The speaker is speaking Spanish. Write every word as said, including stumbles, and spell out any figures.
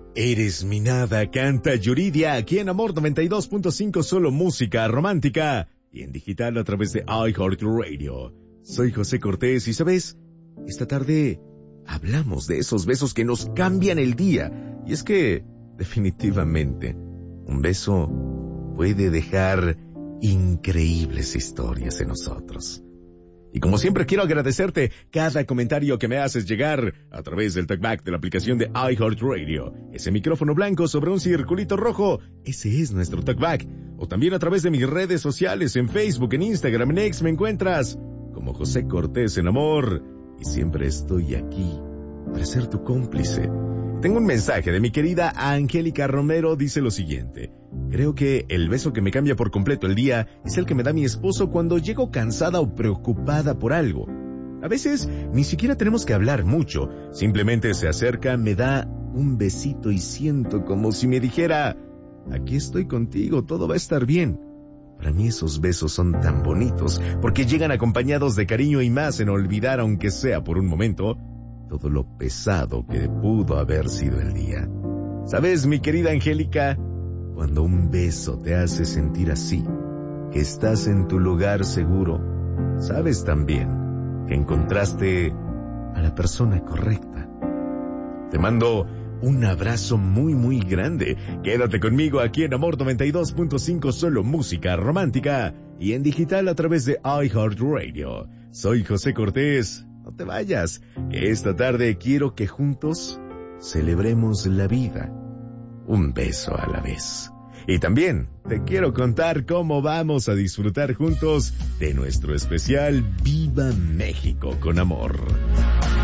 Eres mi nada, canta Yuridia, aquí en Amor noventa y dos punto cinco, solo música romántica y en digital a través de iHeartRadio. Soy José Cortés y, ¿sabes? Esta tarde hablamos de esos besos que nos cambian el día. Y es que, definitivamente, un beso puede dejar increíbles historias en nosotros. Y como siempre quiero agradecerte cada comentario que me haces llegar a través del talkback de la aplicación de iHeartRadio. Ese micrófono blanco sobre un circulito rojo, ese es nuestro talkback. O también a través de mis redes sociales, en Facebook, en Instagram, en X, me encuentras como José Cortés en Amor. Y siempre estoy aquí para ser tu cómplice. Tengo un mensaje de mi querida Angélica Romero, dice lo siguiente. Creo que el beso que me cambia por completo el día es el que me da mi esposo cuando llego cansada o preocupada por algo. A veces ni siquiera tenemos que hablar mucho, simplemente se acerca, me da un besito y siento como si me dijera, aquí estoy contigo, todo va a estar bien. Para mí esos besos son tan bonitos porque llegan acompañados de cariño y más en olvidar, aunque sea por un momento, todo lo pesado que pudo haber sido el día. ¿Sabes, mi querida Angélica? Cuando un beso te hace sentir así, que estás en tu lugar seguro, sabes también que encontraste a la persona correcta. Te mando un abrazo muy muy grande. Quédate conmigo aquí en Amor noventa y dos punto cinco, solo música romántica y en digital a través de iHeartRadio. Soy José Cortés. No te vayas. Esta tarde quiero que juntos celebremos la vida. Un beso a la vez. Y también te quiero contar cómo vamos a disfrutar juntos de nuestro especial Viva México con Amor.